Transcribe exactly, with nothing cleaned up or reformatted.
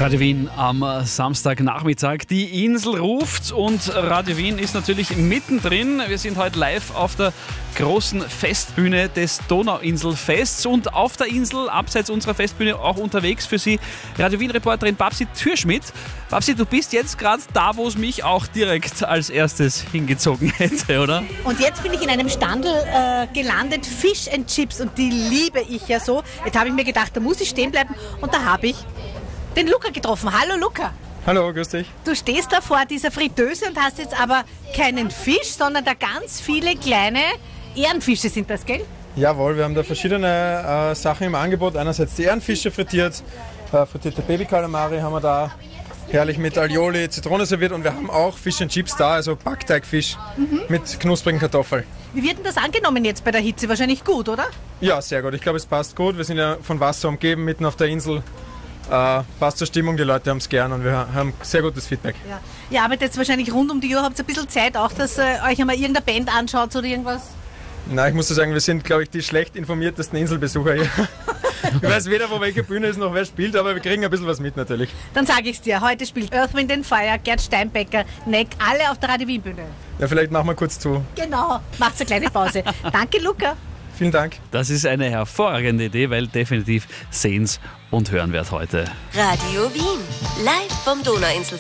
Radio Wien am Samstagnachmittag. Die Insel ruft und Radio Wien ist natürlich mittendrin. Wir sind heute live auf der großen Festbühne des Donauinselfests und auf der Insel, abseits unserer Festbühne, auch unterwegs für Sie Radio Wien-Reporterin Babsi Türschmidt. Babsi, du bist jetzt gerade da, wo es mich auch direkt als erstes hingezogen hätte, oder? Und jetzt bin ich in einem Standel äh, gelandet, Fish and Chips, und die liebe ich ja so. Jetzt habe ich mir gedacht, da muss ich stehen bleiben, und da habe ich den Luca getroffen. Hallo Luca. Hallo, grüß dich. Du stehst da vor dieser Fritteuse und hast jetzt aber keinen Fisch, sondern da ganz viele kleine Ehrenfische sind das, gell? Jawohl, wir haben da verschiedene äh, Sachen im Angebot. Einerseits die Ehrenfische frittiert, äh, frittierte Babykalamari haben wir da, herrlich mit Aioli, Zitrone serviert, und wir haben auch Fish and Chips da, also Backteigfisch mhm. mit knusprigen Kartoffeln. Wie wird denn das angenommen jetzt bei der Hitze? Wahrscheinlich gut, oder? Ja, sehr gut. Ich glaube, es passt gut. Wir sind ja von Wasser umgeben, mitten auf der Insel. Äh, passt zur Stimmung, die Leute haben es gern und wir haben sehr gutes Feedback. Ja. Ihr arbeitet jetzt wahrscheinlich rund um die Uhr, habt ihr ein bisschen Zeit auch, dass ihr euch einmal irgendeine Band anschaut oder irgendwas? Nein, ich muss sagen, wir sind, glaube ich, die schlecht informiertesten Inselbesucher hier. Ich weiß weder, wo welche Bühne ist noch wer spielt, aber wir kriegen ein bisschen was mit natürlich. Dann sage ich es dir, heute spielt Earth, Wind and Fire, Gerd Steinbecker, Neck, alle auf der Radio Wien Bühne. Ja, vielleicht machen wir kurz zu. Genau, macht's eine kleine Pause. Danke, Luca. Vielen Dank. Das ist eine hervorragende Idee, weil definitiv sehens- und hörenwert heute. Radio Wien, live vom Donauinselfest.